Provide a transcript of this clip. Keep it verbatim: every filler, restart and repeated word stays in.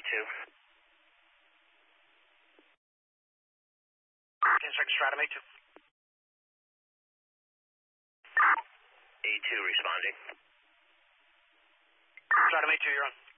two. ten seconds, Stratum A two. A two responding. Stratum A two, you're on.